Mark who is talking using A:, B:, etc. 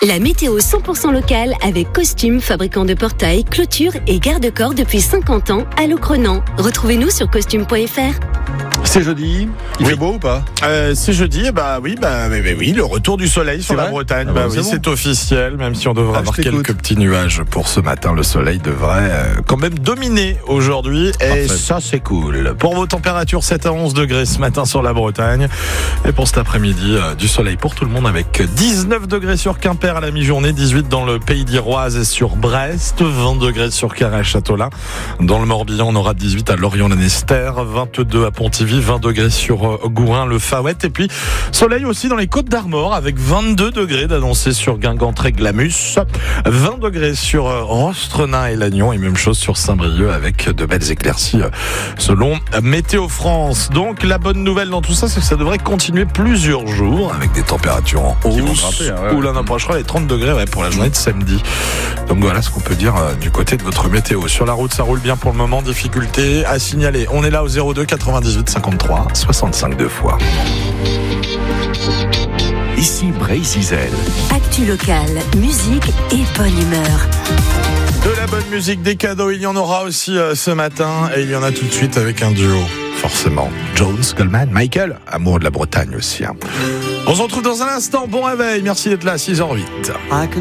A: La météo 100% locale avec Costume, fabricant de portails, clôtures et garde-corps depuis 50 ans à Locronan. Retrouvez-nous sur costume.fr.
B: C'est jeudi, il fait beau ou pas?
C: C'est jeudi, oui, le retour du soleil sur la Bretagne. C'est officiel, même si on devrait avoir quelques petits nuages pour ce matin. Le soleil devrait quand même dominer aujourd'hui, et ça c'est cool. Pour vos températures, 7 à 11 degrés ce matin sur la Bretagne, et pour cet après-midi, du soleil pour tout le monde avec 19 degrés sur Quimper à la mi-journée, 18 dans le Pays d'Iroise et sur Brest, 20 degrés sur Carhaix-Châteaulin. Dans le Morbihan, on aura 18 à Lorient-Lanester, 22 à Pontivy, 20 degrés sur Gourin-le-Faouët, et puis soleil aussi dans les Côtes d'Armor avec 22 degrés d'annoncé sur Guingamp-Glamus, 20 degrés sur Rostrenain et Lannion, et même chose sur Saint-Brieuc avec de belles éclaircies selon Météo France. Donc la bonne nouvelle dans tout ça, c'est que ça devrait continuer plusieurs jours avec des températures en hausse, où l'on approchera les 30 degrés pour la journée de samedi. Donc voilà ce qu'on peut dire du côté de votre météo. Sur la route, ça roule bien pour le moment, difficulté à signaler. On est là au 02 98 53 65 deux fois.
D: Ici Bray-Zizel.
A: Actu locale, musique et bonne humeur.
C: De la bonne musique, des cadeaux, il y en aura aussi ce matin, et il y en a tout de suite avec un duo, forcément. Jones, Goldman, Michael, amour de la Bretagne aussi. On se retrouve dans un instant, bon réveil, merci d'être là, 6h08.